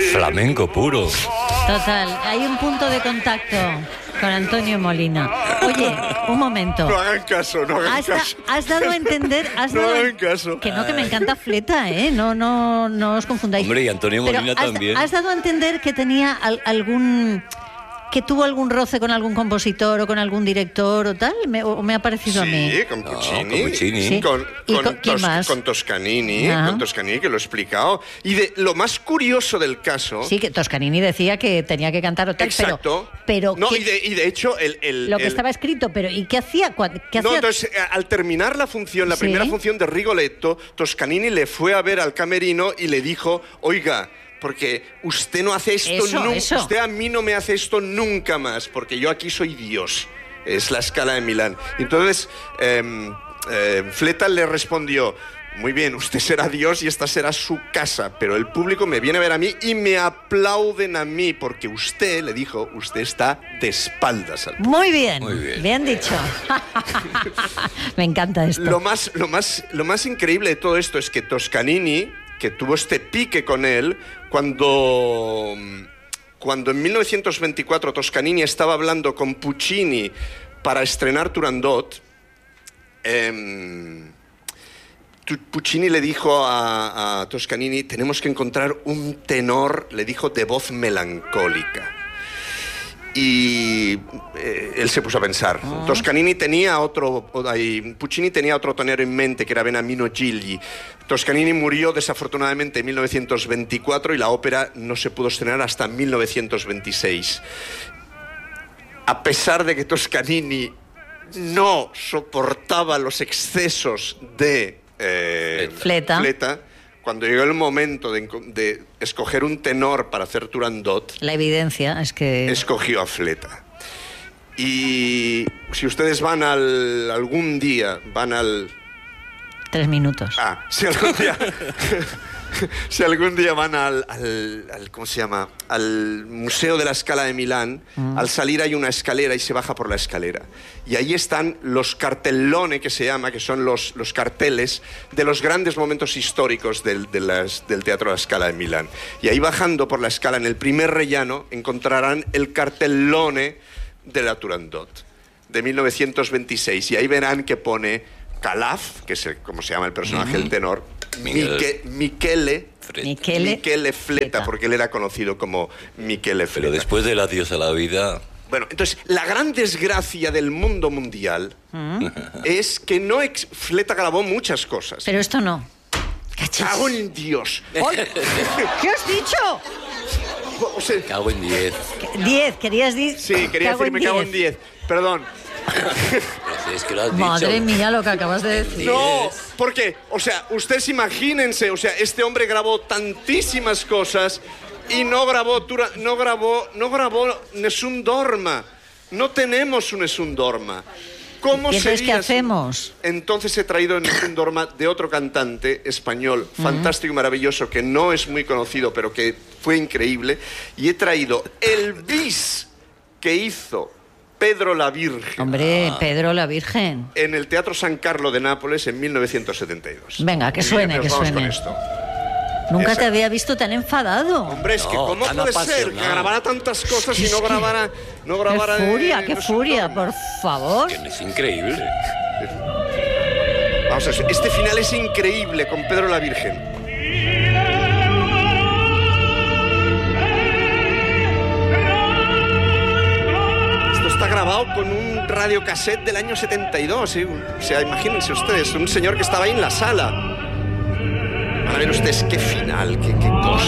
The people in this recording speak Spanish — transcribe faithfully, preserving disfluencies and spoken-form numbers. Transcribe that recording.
Flamenco puro. Total, hay un punto de contacto con Antonio Molina. Oye, un momento. No hagan caso, no hagan Has, da- caso. has dado a entender... Has No dado a- hagan caso. Que no, que me encanta Fleta, ¿eh? No, no, no os confundáis. Hombre, y Antonio Pero Molina has, también. has dado a entender que tenía al- algún... que tuvo algún roce con algún compositor o con algún director o tal, me, o me ha parecido a mí. Sí, con Puccini. No, con Puccini. Sí. Con, ¿Y con con quién Tos- más? con Toscanini, Ajá. con Toscanini, que lo he explicado. Y de lo más curioso del caso... Sí, que Toscanini decía que tenía que cantar o tal, Exacto. pero... pero no, ¿qué- y, de, y de hecho, el, el- lo que el- estaba escrito, pero ¿y qué hacía? Cua- ¿Qué No, hacía? entonces, a- al terminar la función, la Sí. primera función de Rigoletto, Toscanini le fue a ver al camerino y le dijo, oiga, porque usted no hace esto Eso, nunca, eso. usted a mí no me hace esto nunca más, porque yo aquí soy Dios. Es la Scala de Milán. Entonces, eh, eh, Fleta le respondió, muy bien, usted será Dios y esta será su casa, pero el público me viene a ver a mí y me aplauden a mí, porque usted, le dijo, usted está de espaldas al público. Muy bien, Muy bien. dicho. Me encanta esto. Lo más, lo, más, lo más increíble de todo esto es que Toscanini, que tuvo este pique con él, cuando, cuando en mil novecientos veinticuatro Toscanini estaba hablando con Puccini para estrenar Turandot, eh, Puccini le dijo a, a Toscanini, tenemos que encontrar un tenor, le dijo, de voz melancólica. Y eh, él se puso a pensar. Ah. Toscanini tenía otro, o- ay, Puccini tenía otro tenor en mente, que era Beniamino Gigli. Toscanini murió desafortunadamente en mil novecientos veinticuatro y la ópera no se pudo estrenar hasta mil novecientos veintiséis. A pesar de que Toscanini no soportaba los excesos de eh, Fleta. cuando llegó el momento de, enco- de escoger un tenor para hacer Turandot, La evidencia es que... escogió a Fleta. Y si ustedes van al algún día, van al... Tres minutos. Ah, si algún día, si algún día van al, al, al- ¿cómo se llama? Al Museo de la Scala de Milán, al salir hay una escalera y se baja por la escalera. Y ahí están los cartellone, que se llama, que son los, los carteles de los grandes momentos históricos del, de las- del Teatro de la Scala de Milán. Y ahí bajando por la escala, en el primer rellano, encontrarán el cartellone de la Turandot, de mil novecientos veintiséis. Y ahí verán que pone Calaf, que es el, como se llama el personaje, el tenor, Miguel. Miche- Michele, Fred. Michele, Michele Fleta, porque él era conocido como Michele Fleta. Pero después del adiós a la vida... Bueno, entonces, la gran desgracia del mundo mundial es que no... ex- Fleta grabó muchas cosas. Pero esto no. Cachis. ¡Cago en Dios! ¡Ay! ¿Qué has dicho? O sea, Cago en diez. Diez, querías decir... sí, quería decir me cago en diez. Perdón. Es que lo has Madre dicho. mía, lo que acabas de decir. No, porque, o sea, ustedes imagínense, o sea, este hombre grabó tantísimas cosas y no grabó, Tura- no grabó, no grabó Nessun Dorma. No tenemos un Nessun Dorma. ¿Cómo ¿Y entonces sería qué si- hacemos? Entonces he traído el Nessun Dorma de otro cantante español, fantástico y maravilloso, que no es muy conocido, pero que fue increíble. Y he traído el bis que hizo Pedro la Virgen Hombre, Pedro la Virgen. en el Teatro San Carlo de Nápoles en mil novecientos setenta y dos. Venga, que Muy suene, bien, que pues vamos suene. con esto. Nunca Esa- te había visto tan enfadado. Hombre, es que No, ¿cómo tan puede ser que apasionado. grabara tantas cosas y Es no que- grabara... No Qué grabara furia, eh, qué no sé, furia, no. por favor. Que es increíble. Vamos a ver, este final es increíble con Pedro la Virgen. Esto está grabado con un radiocassette del año setenta y dos, ¿eh? O sea, imagínense ustedes, un señor que estaba ahí en la sala. Van a ver ustedes qué final, qué, qué cosa.